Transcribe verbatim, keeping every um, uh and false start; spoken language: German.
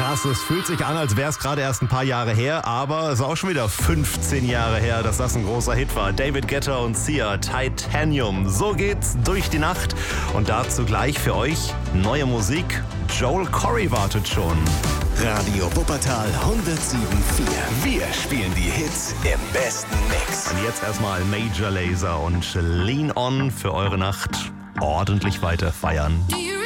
Krass, es fühlt sich an, als wäre es gerade erst ein paar Jahre her, aber es ist auch schon wieder fünfzehn Jahre her, dass das ein großer Hit war. David Guetta und Sia, Titanium. So geht's durch die Nacht. Und dazu gleich für euch neue Musik. Joel Corry wartet schon. Radio Wuppertal hundertsieben Komma vier. Wir spielen die Hits im besten Mix. Und jetzt erstmal Major Lazer und Lean On für eure Nacht ordentlich weiter feiern. Do you